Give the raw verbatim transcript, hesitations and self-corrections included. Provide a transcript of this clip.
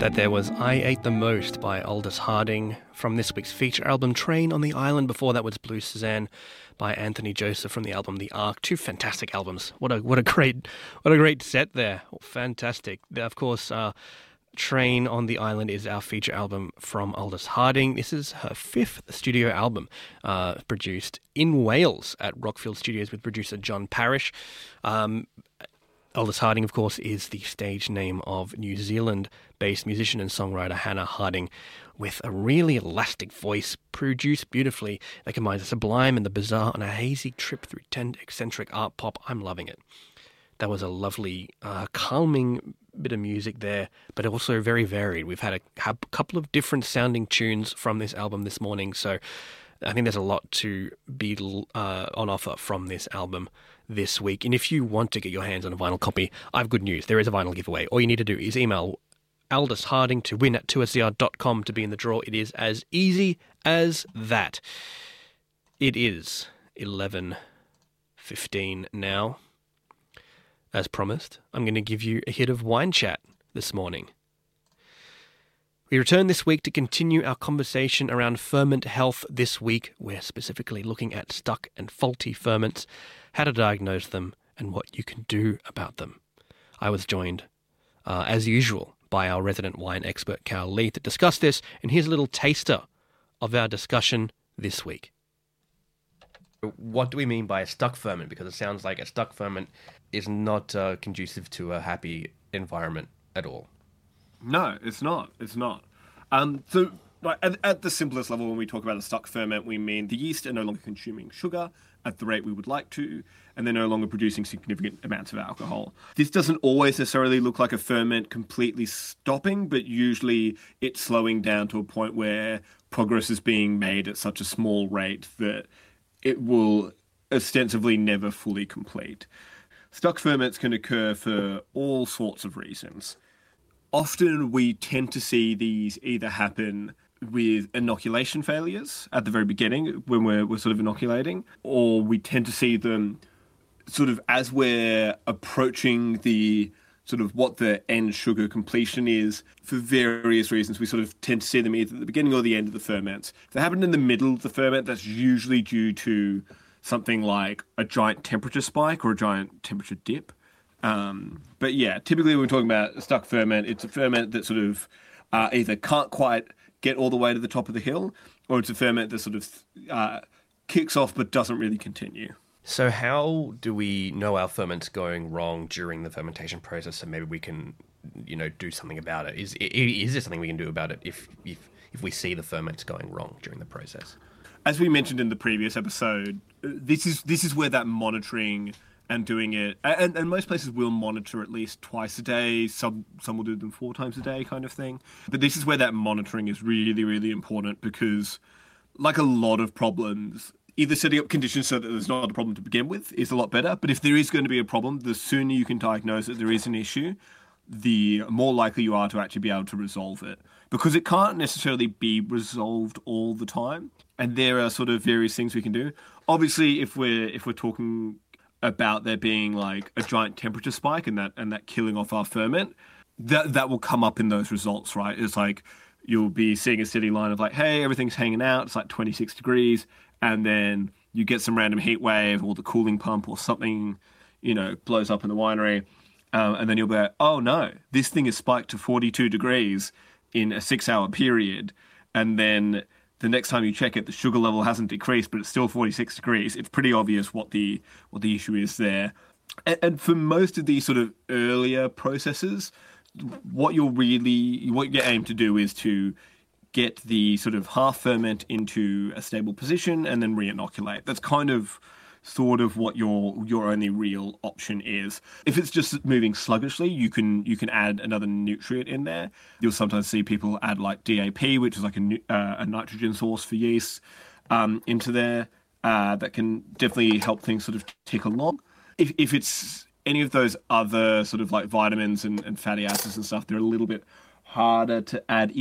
That there was I Ate the Most by Aldous Harding from this week's feature album Train on the Island. Before that was Blue Suzanne by Anthony Joseph from the album The Ark. Two fantastic albums. What a what a great what a great set there. Fantastic. Of course, uh, Train on the Island is our feature album from Aldous Harding. This is her fifth studio album, uh, produced in Wales at Rockfield Studios with producer John Parrish. Um, Aldous Harding, of course, is the stage name of New Zealand-based musician and songwriter Hannah Harding, with a really elastic voice, produced beautifully, that combines the sublime and the bizarre on a hazy trip through ten eccentric art pop. I'm loving it. That was a lovely, uh, calming bit of music there, but also very varied. We've had a, a couple of different sounding tunes from this album this morning, so I think there's a lot to be uh, on offer from this album this week. And if you want to get your hands on a vinyl copy, I have good news. There is a vinyl giveaway. All you need to do is email Aldous Harding to win at two S C R dot com to be in the draw. It is as easy as that. It is eleven fifteen now. As promised, I'm going to give you a hit of wine chat this morning. We return this week to continue our conversation around ferment health this week. We're specifically looking at stuck and faulty ferments, how to diagnose them, and what you can do about them. I was joined, uh, as usual, by our resident wine expert, Cal Lee, to discuss this, and here's a little taster of our discussion this week. What do we mean by a stuck ferment? Because it sounds like a stuck ferment is not uh, conducive to a happy environment at all. No, it's not. It's not. Um, so like, at, at the simplest level, when we talk about a stuck ferment, we mean the yeast are no longer consuming sugar at the rate we would like to, and they're no longer producing significant amounts of alcohol. This doesn't always necessarily look like a ferment completely stopping, but usually it's slowing down to a point where progress is being made at such a small rate that it will ostensibly never fully complete. Stuck ferments can occur for all sorts of reasons. Often we tend to see these either happen with inoculation failures at the very beginning when we're, we're sort of inoculating, or we tend to see them sort of as we're approaching the sort of what the end sugar completion is. For various reasons, we sort of tend to see them either at the beginning or the end of the ferments. If they happen in the middle of the ferment, that's usually due to something like a giant temperature spike or a giant temperature dip. Um, but yeah, typically when we're talking about a stuck ferment, it's a ferment that sort of uh, either can't quite get all the way to the top of the hill, or it's a ferment that sort of uh, kicks off but doesn't really continue. So how do we know our ferment's going wrong during the fermentation process, so maybe we can, you know, do something about it? Is is there something we can do about it if if, if we see the ferment's going wrong during the process? As we mentioned in the previous episode, this is this is where that monitoring and doing it, and, and most places will monitor at least twice a day, some some will do them four times a day kind of thing. But this is where that monitoring is really, really important because, like a lot of problems, either setting up conditions so that there's not a problem to begin with is a lot better, but if there is going to be a problem, the sooner you can diagnose that there is an issue, the more likely you are to actually be able to resolve it. Because it can't necessarily be resolved all the time, and there are sort of various things we can do. Obviously, if we're if we're talking about there being like a giant temperature spike and that and that killing off our ferment, that that will come up in those results, right? It's like you'll be seeing a steady line of like, hey, everything's hanging out, it's like twenty-six degrees, and then you get some random heat wave or the cooling pump or something, you know, blows up in the winery, um, and then you'll be like, oh no, this thing is spiked to forty-two degrees in a six-hour period, and then the next time you check it, the sugar level hasn't decreased, but it's still forty-six degrees. It's pretty obvious what the what the issue is there. And, and for most of these sort of earlier processes, what you're really what you aim to do is to get the sort of half ferment into a stable position and then re-inoculate. That's kind of sort of what your your only real option is. If it's just moving sluggishly, you can you can add another nutrient in there. You'll sometimes see people add like D A P, which is like a, uh, a nitrogen source for yeast, um, into there. Uh, that can definitely help things sort of tick along. If if it's any of those other sort of like vitamins and, and fatty acids and stuff, they're a little bit harder to add